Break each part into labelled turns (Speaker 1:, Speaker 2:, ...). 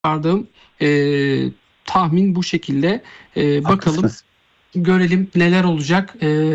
Speaker 1: çıkardığım tahmin bu şekilde. Bakalım,
Speaker 2: Haklısınız.
Speaker 1: görelim neler olacak.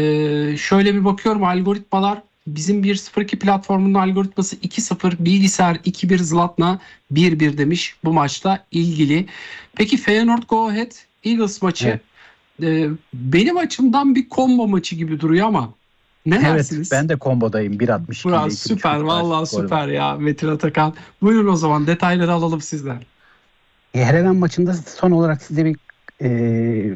Speaker 1: Şöyle bir bakıyorum, algoritmalar bizim 1-0-2 platformunun algoritması 2-0, bilgisayar 2-1, Zlatna 1-1 demiş bu maçla ilgili. Peki Feyenoord Go Ahead Eagles maçı
Speaker 2: Evet.
Speaker 1: benim açımdan bir combo maçı gibi duruyor ama ne
Speaker 2: Evet,
Speaker 1: dersiniz?
Speaker 2: ben de kombodayım. 1.62 ile
Speaker 1: Burası süper,
Speaker 2: 2.5 karşı
Speaker 1: vallahi
Speaker 2: gol var.
Speaker 1: süper ya Metin Atakan. Buyurun o zaman detayları alalım sizden.
Speaker 2: Hereven maçında son olarak size bir e,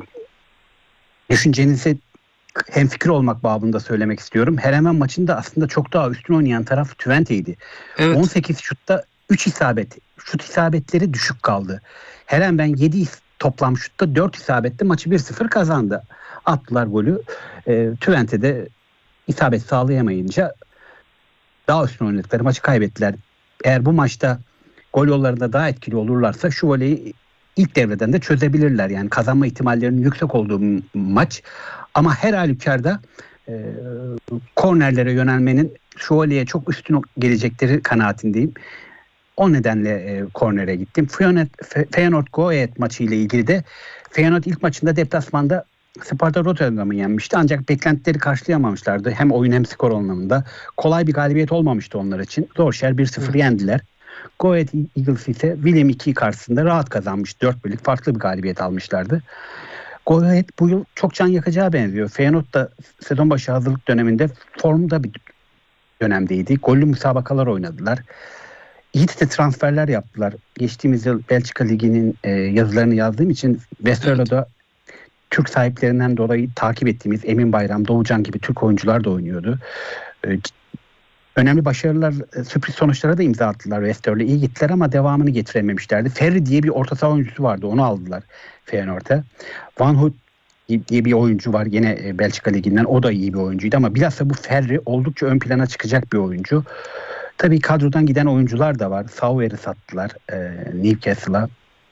Speaker 2: düşüncenizi hemfikir olmak babında söylemek istiyorum. Hereven maçında aslında çok daha üstün oynayan taraf Twente'ydi.
Speaker 1: Evet.
Speaker 2: 18 şutta 3 isabet. Şut isabetleri düşük kaldı. Hereven 7 toplam şutta 4 isabetle maçı 1-0 kazandı. Attılar golü. Twente'de isabet sağlayamayınca daha üstün oynadıkları maçı kaybettiler. Eğer bu maçta gol yollarında daha etkili olurlarsa şu voleyi ilk devreden de çözebilirler. Yani kazanma ihtimallerinin yüksek olduğu maç. Ama her halükarda e, kornerlere yönelmenin şu voleye çok üstün gelecekleri kanaatindeyim. O nedenle kornere gittim. Feyenoord Go Ahead maçı ile ilgili de Feyenoord ilk maçında deplasmanda Sparta Rotterdam'ı yenmişti. Ancak beklentileri karşılayamamışlardı. Hem oyun hem skor anlamında. Kolay bir galibiyet olmamıştı onlar için. Zorşer 1-0
Speaker 1: Evet.
Speaker 2: yendiler. Go Ahead Eagles ise Willem 2 karşısında rahat kazanmış. 4-1'lik farklı bir galibiyet almışlardı. Go Ahead bu yıl çok can yakacağı benziyor. Feyenoord da sezon başı hazırlık döneminde formda bir dönemdeydi. Gollü müsabakalar oynadılar. İyi de transferler yaptılar. Geçtiğimiz yıl Belçika Ligi'nin yazılarını yazdığım için
Speaker 1: Evet.
Speaker 2: Westerlo'da Türk sahiplerinden dolayı takip ettiğimiz Emin Bayram, Doğucan gibi Türk oyuncular da oynuyordu. E, Önemli başarılar, sürpriz sonuçlara da imza attılar. Westerlo iyi gittiler ama devamını getirememişlerdi. Ferri diye bir orta saha oyuncusu vardı. Onu aldılar Feyenoord'a. Van Hout diye bir oyuncu var. Yine Belçika Ligi'nden. O da iyi bir oyuncuydu ama bilhassa bu Ferri oldukça ön plana çıkacak bir oyuncu. Tabii kadrodan giden oyuncular da var. Sauer'i sattılar Newcastle'a.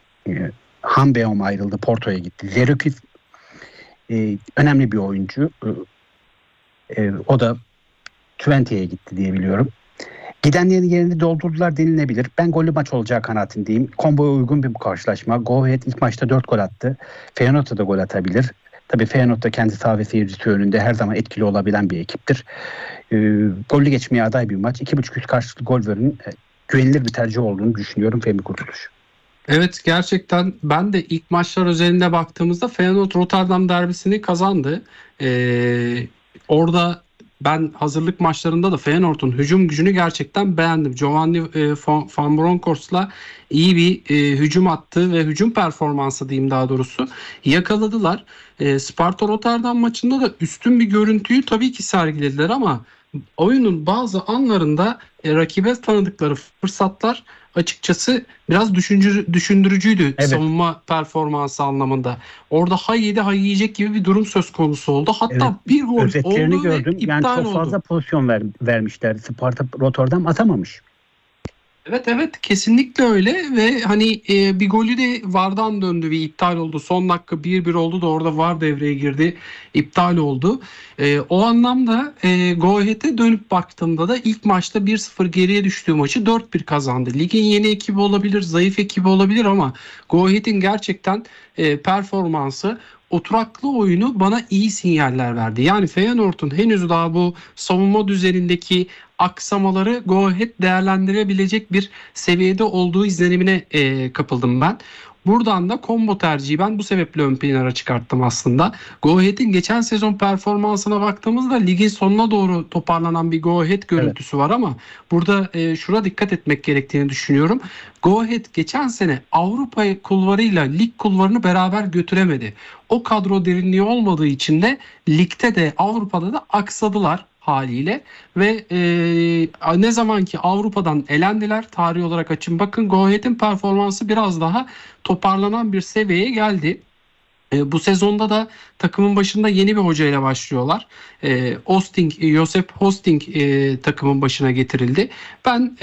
Speaker 2: Hambeom ayrıldı. Porto'ya gitti. Zerukis önemli bir oyuncu. O da Twente'ye gitti diye biliyorum. Gidenlerin yerini doldurdular denilebilir. Ben gollü maç olacağı kanaatindeyim. Komboya uygun bir karşılaşma. Go Ahead ilk maçta 4 gol attı. Feyenoord da gol atabilir. Tabii Feyenoord da kendi saha ve seyircisi önünde her zaman etkili olabilen bir ekiptir. Gollü geçmeye aday bir maç. 2.5 üst karşılıklı gol verin. Güvenilir bir tercih olduğunu düşünüyorum Fehmi Kurtuluş.
Speaker 1: Evet, gerçekten ben de ilk maçlar özelinde baktığımızda Feyenoord Rotterdam derbisini kazandı. Orada ben hazırlık maçlarında da Feyenoord'un hücum gücünü gerçekten beğendim. Giovanni Van Bronckhorst'la iyi bir hücum attı ve hücum performansı diyeyim daha doğrusu yakaladılar. Sparta Rotterdam maçında da üstün bir görüntüyü tabii ki sergilediler ama oyunun bazı anlarında rakibe tanıdıkları fırsatlar açıkçası biraz düşündürücüydü
Speaker 2: Evet,
Speaker 1: savunma performansı anlamında. Orada hay yedi hay yiyecek gibi bir durum söz konusu oldu.
Speaker 2: evet.
Speaker 1: Hatta bir gol
Speaker 2: Özetlerini
Speaker 1: oldu ve
Speaker 2: gördüm. Yani
Speaker 1: iptal
Speaker 2: çok
Speaker 1: oldu.
Speaker 2: fazla pozisyon vermişler. Sparta Rotterdam atamamış.
Speaker 1: Evet, evet, kesinlikle öyle ve hani bir golü de VAR'dan döndü ve iptal oldu. Son dakika 1-1 oldu da orada VAR devreye girdi. İptal oldu. O anlamda Go Ahead'e dönüp baktığımda da ilk maçta 1-0 geriye düştüğü maçı 4-1 kazandı. Ligin yeni ekibi olabilir, zayıf ekibi olabilir ama Go Ahead'in gerçekten performansı, oturaklı oyunu bana iyi sinyaller verdi. Yani Feyenoord'un henüz daha bu savunma düzenindeki aksamaları Go Ahead değerlendirebilecek bir seviyede olduğu izlenimine kapıldım ben. Buradan da combo tercihi ben bu sebeple ön plana çıkarttım aslında. Go Ahead'in geçen sezon performansına baktığımızda ligin sonuna doğru toparlanan bir Go Ahead
Speaker 2: Evet.
Speaker 1: görüntüsü var ama burada şuna dikkat etmek gerektiğini düşünüyorum. Go Ahead geçen sene Avrupa kulvarıyla lig kulvarını beraber götüremedi. O kadro derinliği olmadığı için de ligde de Avrupa'da da aksadılar haliyle ve ne zaman ki Avrupa'dan elendiler, tarih olarak açın bakın, Go Ahead'in performansı biraz daha toparlanan bir seviyeye geldi. Bu sezonda da takımın başında yeni bir hocayla başlıyorlar. Josep Hosting takımın başına getirildi. Ben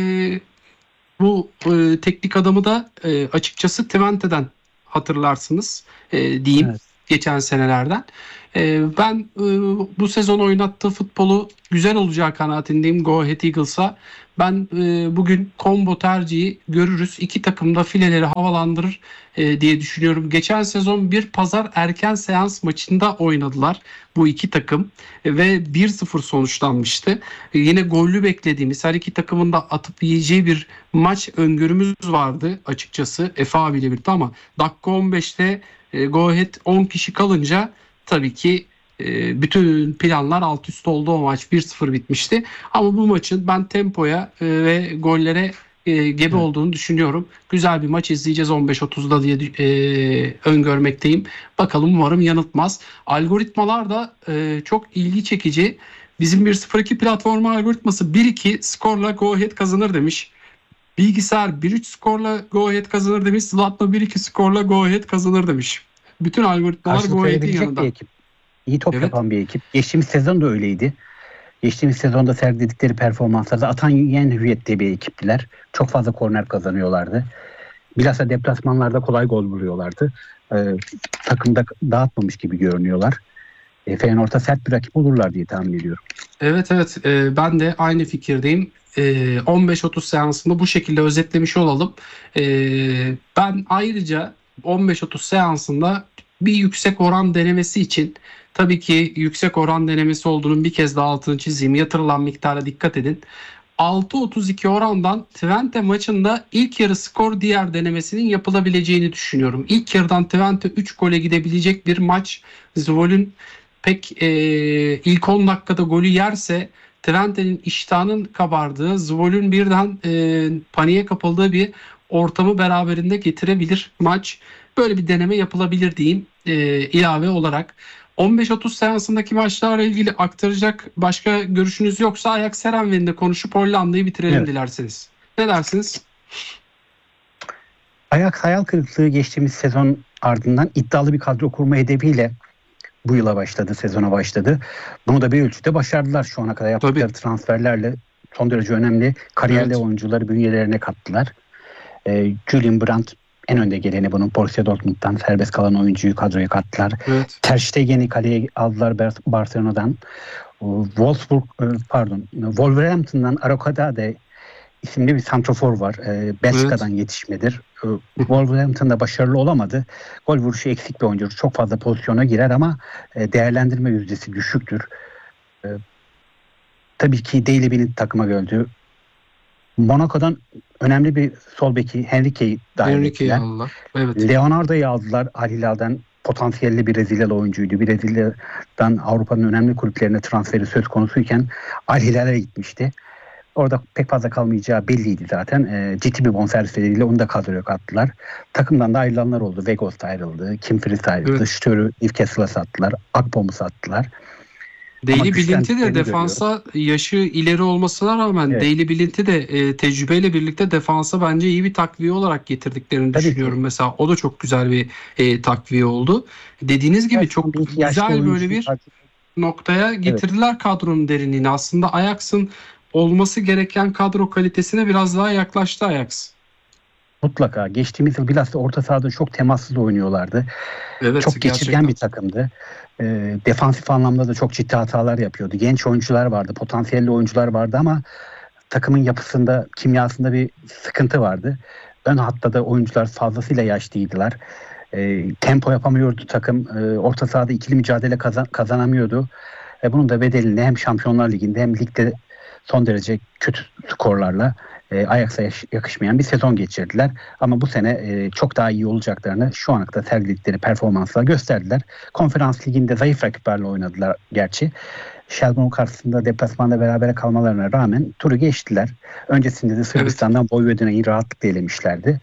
Speaker 1: bu teknik adamı da açıkçası Twente'den hatırlarsınız diyeyim.
Speaker 2: Evet.
Speaker 1: geçen senelerden. Ben bu sezon oynattığı futbolu güzel olacağı kanaatindeyim Go Ahead Eagles'a. Ben bugün combo tercihi görürüz. İki takım da fileleri havalandırır diye düşünüyorum. Geçen sezon bir pazar erken seans maçında oynadılar bu iki takım ve 1-0 sonuçlanmıştı. Yine gollü beklediğimiz her iki takımın da atıp yiyeceği bir maç öngörümüz vardı açıkçası Efe abiyle birlikte ama dakika 15'te Go Ahead 10 kişi kalınca tabii ki bütün planlar alt üst oldu. O maç 1-0 bitmişti. Ama bu maçın ben tempoya ve gollere gebe olduğunu düşünüyorum. Güzel bir maç izleyeceğiz 15.30'da diye öngörmekteyim. Bakalım, umarım yanıltmaz. Algoritmalar da çok ilgi çekici. Bizim 1.02 platformu algoritması 1-2 skorla Go Ahead kazanır demiş. Bilgisayar 1-3 skorla Go Ahead kazanır demiş. Zlatko 1-2 skorla Go Ahead kazanır demiş. Bütün algoritmalar
Speaker 2: Karşılık
Speaker 1: Go Ahead'in
Speaker 2: verebilecek bir
Speaker 1: yanında.
Speaker 2: ekip. İyi top
Speaker 1: Evet.
Speaker 2: yapan bir ekip. Geçtiğimiz sezon da öyleydi. Geçtiğimiz sezonda sergiledikleri performanslarda atan yiyen hüviyette bir ekiptiler. Çok fazla korner kazanıyorlardı. Bilhassa deplasmanlarda kolay gol vuruyorlardı. Takımda dağıtmamış gibi görünüyorlar. Feyenoord'a sert bir rakip olurlar diye tahmin ediyorum.
Speaker 1: Evet, evet. Ben de aynı fikirdeyim. 15-30 seansında bu şekilde özetlemiş olalım. Ben ayrıca 15-30 seansında bir yüksek oran denemesi için, tabii ki yüksek oran denemesi olduğunun bir kez daha altını çizeyim. Yatırılan miktara dikkat edin. 6.32 orandan Twente maçında ilk yarı skor diğer denemesinin yapılabileceğini düşünüyorum. İlk yarıdan Twente 3 gole gidebilecek bir maç. Zvol'ün pek ilk 10 dakikada golü yerse Twente'nin iştahının kabardığı, Zvol'ün birden paniğe kapıldığı bir ortamı beraberinde getirebilir maç. Böyle bir deneme yapılabilir diyeyim ilave olarak. 15-30 seansındaki maçlarla ilgili aktaracak başka görüşünüz yoksa Ajax Heerenveen'de konuşup Hollanda'yı bitirelim,
Speaker 2: Evet.
Speaker 1: dilerseniz. Ne dersiniz?
Speaker 2: Ajax hayal kırıklığı geçtiğimiz sezon ardından iddialı bir kadro kurma hedefiyle bu yıla başladı, sezona başladı. Bunu da bir ölçüde başardılar şu ana kadar yaptıkları transferlerle. Son derece önemli kariyerli
Speaker 1: Evet.
Speaker 2: oyuncuları bünyelerine kattılar. Julian Brandt en önde geleni bunun. Borussia Dortmund'dan serbest kalan oyuncuyu kadroya kattılar.
Speaker 1: Evet.
Speaker 2: Ter Stegen'i kaleye aldılar Barcelona'dan. Wolverhampton'dan Arokadade isimli bir santrafor var. Belçika'dan yetişmedir. Wolverhampton'da başarılı olamadı. Gol vuruşu eksik bir oyuncu. Çok fazla pozisyona girer ama değerlendirme yüzdesi düşüktür. Tabii ki Daily Blind takıma gördü. Monaco'dan önemli bir sol beki Henrique'yi dahil
Speaker 1: Henrique'yi
Speaker 2: ettiler.
Speaker 1: aldılar. Evet.
Speaker 2: Leonardo'yu aldılar Al Hilal'den. Potansiyelli bir Brezilyalı oyuncuydu. Brezilya'dan Avrupa'nın önemli kulüplerine transferi söz konusuyken Al Hilal'e gitmişti. Orada pek fazla kalmayacağı belliydi zaten. Ciddi bir bonservis bedeliyle onu da kadroya kattılar. Takımdan da ayrılanlar oldu. Weghorst ayrıldı. Kim Fritz ayrıldı.
Speaker 1: Evet.
Speaker 2: Stör'ü Newcastle'a sattılar. Akpom'u sattılar.
Speaker 1: Daily Blind'i de
Speaker 2: güçlendiklerini
Speaker 1: defansa, yaşı ileri olmasına rağmen
Speaker 2: Evet.
Speaker 1: Daily Blind'i de tecrübeyle birlikte defansa bence iyi bir takviye olarak getirdiklerini
Speaker 2: Tabii
Speaker 1: düşünüyorum.
Speaker 2: ki.
Speaker 1: Mesela o da çok güzel bir takviye oldu. Dediğiniz gibi çok güzel böyle bir noktaya getirdiler kadronun derinliğini. Aslında Ajax'ın olması gereken kadro kalitesine biraz daha yaklaştı Ajax.
Speaker 2: Mutlaka. Geçtiğimiz yıl bilhassa orta sahada çok temassız oynuyorlardı.
Speaker 1: Evet,
Speaker 2: Çok geçirgen
Speaker 1: gerçekten
Speaker 2: bir takımdı. Defansif anlamda da çok ciddi hatalar yapıyordu. Genç oyuncular vardı, potansiyelli oyuncular vardı ama takımın yapısında, kimyasında bir sıkıntı vardı. Ön hatta da oyuncular fazlasıyla yaşlıydılar. Tempo yapamıyordu takım. Orta sahada ikili mücadele kazanamıyordu. Bunun da bedelini hem Şampiyonlar Ligi'nde hem ligde son derece kötü skorlarla Ajax'a yakışmayan bir sezon geçirdiler. Ama bu sene çok daha iyi olacaklarını şu ana kadar sergiledikleri performansla gösterdiler. Konferans Ligi'nde zayıf rakiplerle oynadılar gerçi. Shelbourne karşısında deplasmanda berabere kalmalarına rağmen turu geçtiler. Öncesinde de Sırbistan'dan Vojvodina'yı rahatlıkla elemişlerdi.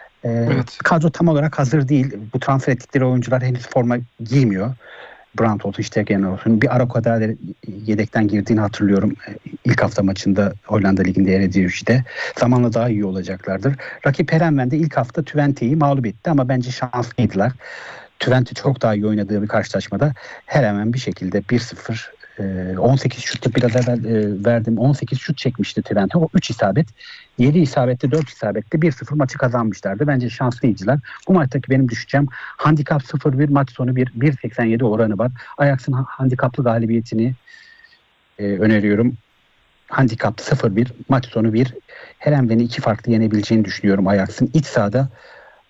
Speaker 1: Evet.
Speaker 2: Kadro tam olarak hazır değil. Bu transfer ettikleri oyuncular henüz forma giymiyor. Brandt olsun, Stegen olsun. Bir Arokadade yedekten girdiğini hatırlıyorum. İlk hafta maçında Hollanda Ligi'nde Eredivisie'de. Zamanla daha iyi olacaklardır. Rakip Heerenveen de ilk hafta Twente'yi mağlup etti ama bence şanslıydılar. Twente çok daha iyi oynadığı bir karşılaşmada Heerenveen bir şekilde 1-0 18 şutlu biraz evvel verdim. 18 şut çekmişti Twente. O 3 isabet. 7 isabetli 4 isabetli 1-0 maçı kazanmışlardı. Bence şanslıydılar. Bu maçtaki benim düşeceğim handikap 0-1 maç sonu 1.87 oranı var. Ajax'ın handikaplı galibiyetini öneriyorum. Handikap 0-1 maç sonu 1. Herenven'i 2 farklı yenebileceğini düşünüyorum Ajax'ın. İç sahada